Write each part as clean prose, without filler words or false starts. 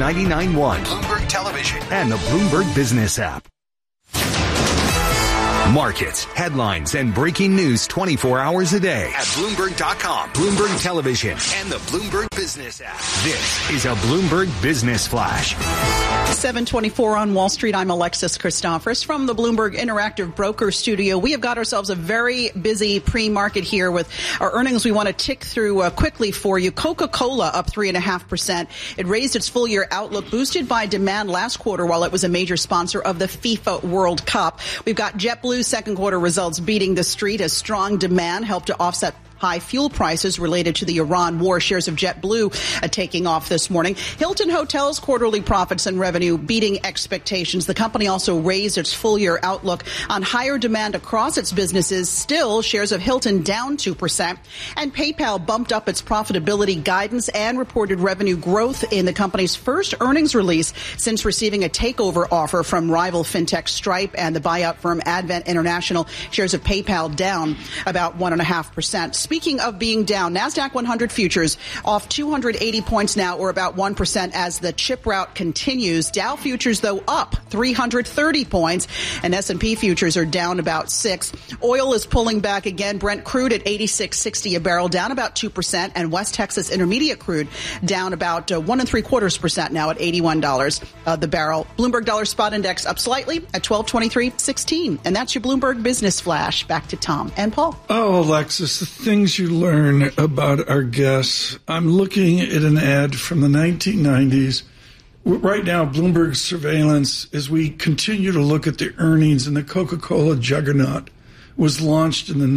99.1, Bloomberg Television, and the Bloomberg Business app. Markets, headlines, and breaking news 24 hours a day at Bloomberg.com, Bloomberg Television, and the Bloomberg Business app. This is a Bloomberg Business Flash. 7:24 on Wall Street. I'm Alexis Christophorous from the Bloomberg Interactive Broker Studio. We have got ourselves a very busy pre-market here with our earnings we want to tick through quickly for you. Coca-Cola up 3.5%. It raised its full-year outlook, boosted by demand last quarter while it was a major sponsor of the FIFA World Cup. We've got JetBlue second quarter results beating the street as strong demand helped to offset high fuel prices related to the Iran war. Shares of JetBlue taking off this morning. Hilton Hotels quarterly profits and revenue beating expectations. The company also raised its full-year outlook on higher demand across its businesses. Still, shares of Hilton down 2%. And PayPal bumped up its profitability guidance and reported revenue growth in the company's first earnings release since receiving a takeover offer from rival fintech Stripe and the buyout firm Advent International. Shares of PayPal down about 1.5%. Speaking of being down, NASDAQ 100 futures off 280 points now, or about 1% as the chip rout continues. Dow futures, though, up 330 points, and S&P futures are down about 6. Oil is pulling back again. Brent crude at $86.60 a barrel, down about 2%, and West Texas Intermediate crude down about 1.75% now at $81 the barrel. Bloomberg Dollar Spot Index up slightly at 1223.16. And that's your Bloomberg Business Flash. Back to Tom and Paul. Oh, Alexis, the things you learn about our guests. I'm looking at an ad from the 1990s. Right now, Bloomberg surveillance, as we continue to look at the earnings, and the Coca-Cola juggernaut was launched in the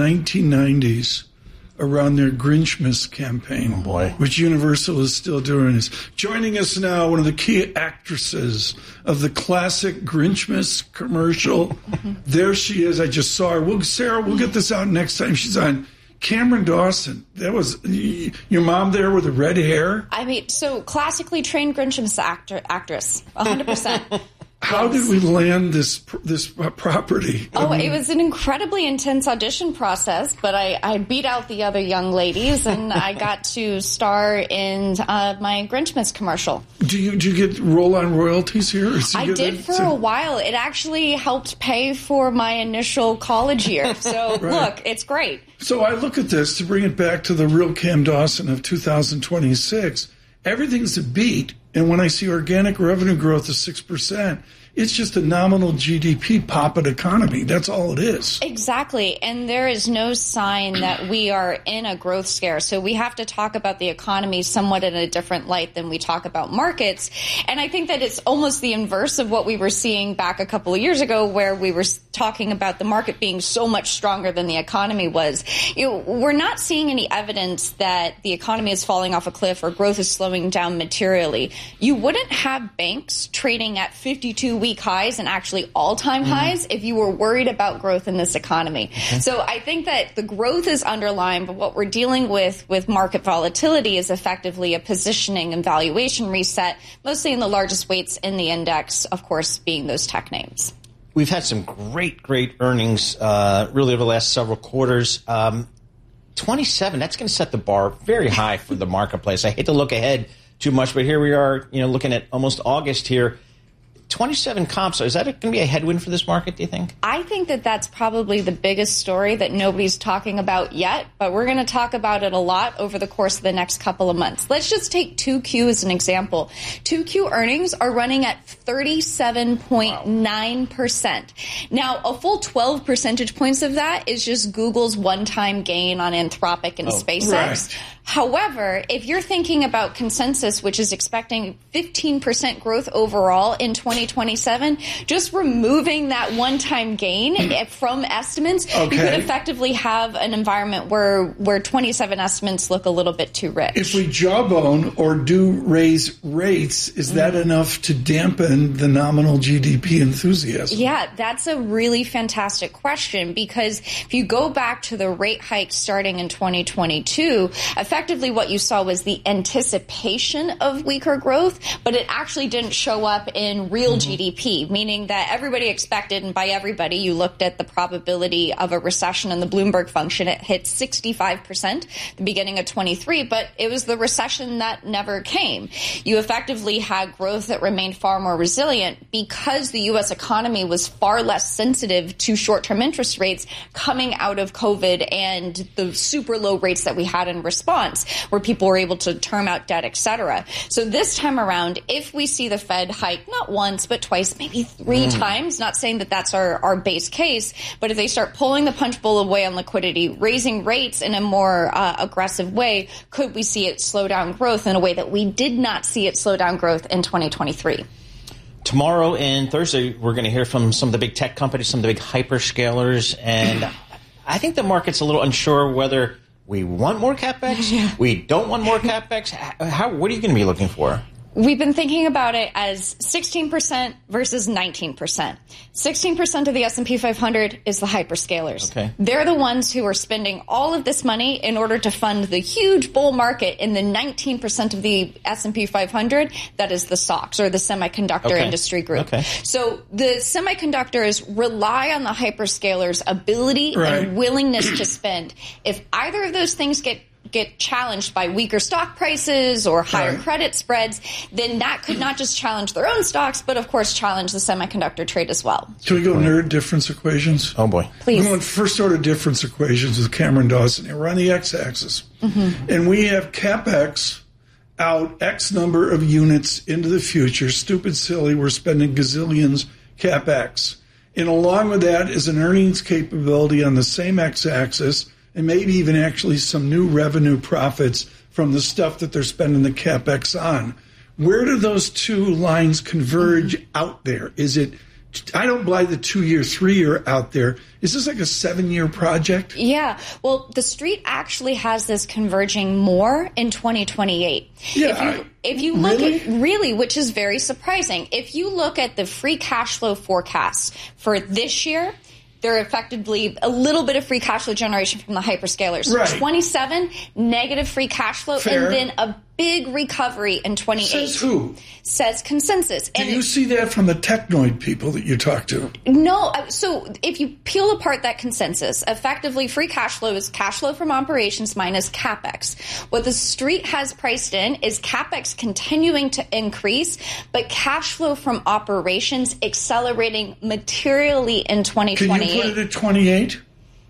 1990s around their Grinchmas campaign, which Universal is still doing. Is joining us now, one of the key actresses of the classic Grinchmas commercial. There she is. I just saw her. Sarah, we'll get this out next time she's on. Cameron Dawson, that was your mom there with the red hair? I mean, so classically trained Grinchmas actress, 100%. How did we land this property? It was an incredibly intense audition process, but I beat out the other young ladies, and I got to star in my Grinchmas commercial. Do you get roll-on royalties here? I did for a while. It actually helped pay for my initial college year. So, right. Look, it's great. So I look at this, to bring it back to the real Cam Dawson of 2026, everything's a beat. And when I see organic revenue growth of 6%, it's just a nominal GDP pop-it economy. That's all it is. Exactly. And there is no sign that we are in a growth scare. So we have to talk about the economy somewhat in a different light than we talk about markets. And I think that it's almost the inverse of what we were seeing back a couple of years ago, where we were talking about the market being so much stronger than the economy was. We're not seeing any evidence that the economy is falling off a cliff or growth is slowing down materially. You wouldn't have banks trading at 52-week highs and actually all-time highs if you were worried about growth in this economy. So I think that the growth is underlying, but what we're dealing with market volatility is effectively a positioning and valuation reset, mostly in the largest weights in the index, of course, being those tech names. We've had some great earnings really over the last several quarters. 27, that's going to set the bar very high for the marketplace. I hate to look ahead too much, but here we are, looking at almost August here. 27 comps, is that going to be a headwind for this market, do you think? I think that that's probably the biggest story that nobody's talking about yet, but we're going to talk about it a lot over the course of the next couple of months. Let's just take 2Q as an example. 2Q earnings are running at 37.9%. Now, a full 12 percentage points of that is just Google's one-time gain on Anthropic and SpaceX. Right. However, if you're thinking about consensus, which is expecting 15% growth overall in 2027, just removing that one-time gain from estimates, you could effectively have an environment where 27 estimates look a little bit too rich. If we jawbone or do raise rates, is that enough to dampen the nominal GDP enthusiasm? Yeah, that's a really fantastic question, because if you go back to the rate hike starting in 2022, effectively effectively what you saw was the anticipation of weaker growth, but it actually didn't show up in real GDP, meaning that everybody expected, and by everybody, you looked at the probability of a recession in the Bloomberg function, it hit 65% at the beginning of 23, but it was the recession that never came. You effectively had growth that remained far more resilient because the U.S. economy was far less sensitive to short-term interest rates coming out of COVID and the super low rates that we had in response, where people were able to term out debt, et cetera. So this time around, if we see the Fed hike not once, but twice, maybe three times, not saying that that's our base case, but if they start pulling the punch bowl away on liquidity, raising rates in a more aggressive way, could we see it slow down growth in a way that we did not see it slow down growth in 2023? Tomorrow and Thursday, we're going to hear from some of the big tech companies, some of the big hyperscalers, and I think the market's a little unsure whether we want more CapEx, we don't want more CapEx. What are you going to be looking for? We've been thinking about it as 16% versus 19%. 16% of the S&P 500 is the hyperscalers. Okay. They're the ones who are spending all of this money in order to fund the huge bull market in the 19% of the S&P 500 that is the SOX, or the semiconductor industry group. Okay. So the semiconductors rely on the hyperscalers' ability and willingness to spend. If either of those things get challenged by weaker stock prices or higher credit spreads, then that could not just challenge their own stocks, but of course challenge the semiconductor trade as well. Can we go nerd difference equations? Oh boy. Please. We're going first order difference equations with Cameron Dawson. And we're on the x-axis. And we have CapEx out X number of units into the future. Stupid, silly, we're spending gazillions CapEx. And along with that is an earnings capability on the same x-axis, and maybe even actually some new revenue profits from the stuff that they're spending the CapEx on. Where do those two lines converge out there? Is it, I don't buy the 2-year, 3-year out there. Is this like a 7-year project? Yeah. Well, the street actually has this converging more in 2028. Yeah. If you look at, really, which is very surprising, if you look at the free cash flow forecasts for this year, they're effectively a little bit of free cash flow generation from the hyperscalers. Right. 27, negative free cash flow, Fair. and then a big recovery in 28. Says who? Says Consensus. Do you see that from the technoid people that you talk to? No. So if you peel apart that consensus, effectively free cash flow is cash flow from operations minus CapEx. What the street has priced in is CapEx continuing to increase, but cash flow from operations accelerating materially in 2028. Can you put it at 28?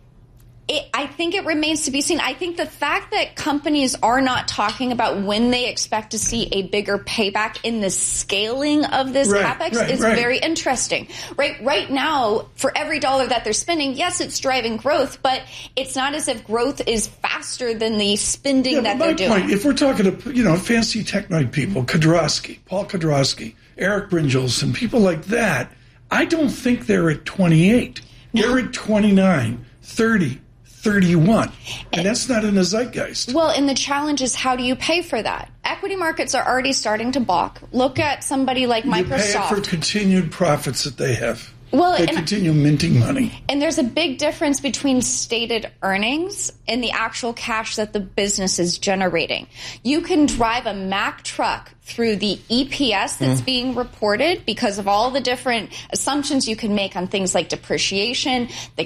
I think it remains to be seen. I think the fact that companies are not talking about when they expect to see a bigger payback in the scaling of this CapEx is very interesting. Right now, for every dollar that they're spending, yes, it's driving growth, but it's not as if growth is faster than the spending that they're doing. Point, if we're talking to fancy technoid people, Paul Kudrowski, Eric Brinjels, people like that, I don't think they're at 28. No. They're at 29, 30. 31. And that's not in the zeitgeist. Well, and the challenge is, how do you pay for that? Equity markets are already starting to balk. Look at somebody like Microsoft. You pay it for continued profits that they have. Well, they continue minting money. And there's a big difference between stated earnings and the actual cash that the business is generating. You can drive a Mack truck through the EPS that's being reported because of all the different assumptions you can make on things like depreciation, the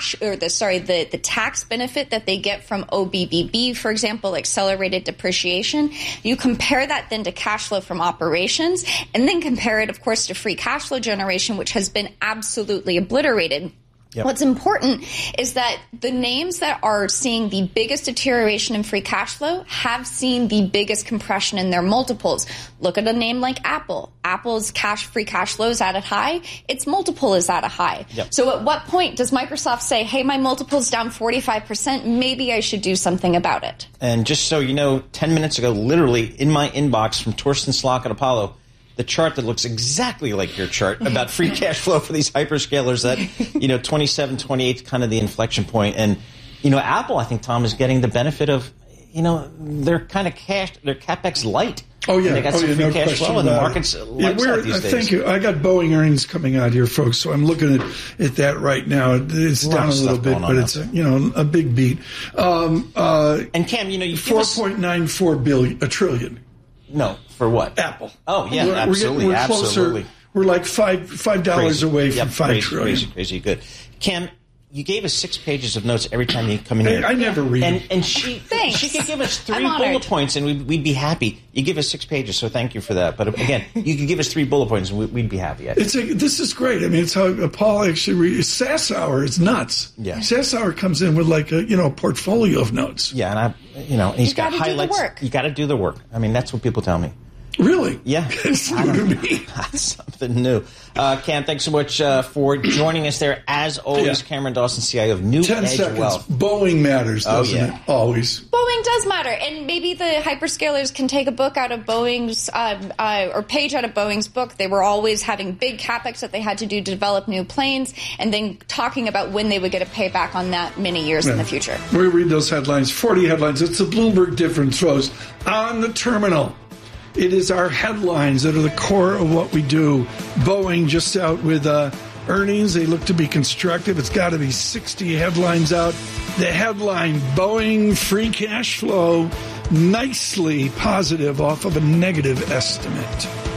tax benefit that they get from OBBB, for example, accelerated depreciation. You compare that then to cash flow from operations, and then compare it, of course, to free cash flow generation, which has been absolutely obliterated. Yep. What's important is that the names that are seeing the biggest deterioration in free cash flow have seen the biggest compression in their multiples. Look at a name like Apple. Apple's free cash flow is at a high. Its multiple is at a high. Yep. So at what point does Microsoft say, hey, my multiple's down 45%, maybe I should do something about it? And just so you know, 10 minutes ago, literally in my inbox from Torsten Slok at Apollo, the chart that looks exactly like your chart about free cash flow for these hyperscalers that, 27, 28, kind of the inflection point. And, Apple, I think, Tom, is getting the benefit of, they're kind of they're CapEx light. Oh, yeah. And they got some free no cash flow, and the market's like that these days. Thank you. I got Boeing earnings coming out here, folks, so I'm looking at that right now. It's down a little bit, but it's a big beat. And Cam, you 4.94 trillion. No, for what? Apple. Oh, yeah, absolutely. We're closer. Absolutely. We're like $5 away from $5 trillion. Crazy good. Cam, you gave us 6 pages of notes every time you come in here. I never read. And she could give us 3 bullet points, and we'd be happy. You give us 6 pages, so thank you for that. But again, you could give us 3 bullet points, and we'd be happy. This is great. I mean, it's how Paul actually Sassour is nuts. Yeah, Sassour comes in with like a portfolio of notes. Yeah, and he's got highlights. You got to do the work. I mean, that's what people tell me. Really? Yeah. It's new to me. That's something new. Cam, thanks so much for joining us there. As always, Cameron Dawson, CIO of New 10 Edge seconds. Wealth. Boeing matters, doesn't it? Always. Boeing does matter. And maybe the hyperscalers can take a book out of Boeing's, or page out of Boeing's book. They were always having big capex that they had to do to develop new planes, and then talking about when they would get a payback on that many years in the future. We read those headlines, 40 headlines. It's the Bloomberg difference, Rose. On the terminal. It is our headlines that are the core of what we do. Boeing just out with earnings. They look to be constructive. It's got to be 60 headlines out. The headline, Boeing free cash flow nicely positive off of a negative estimate.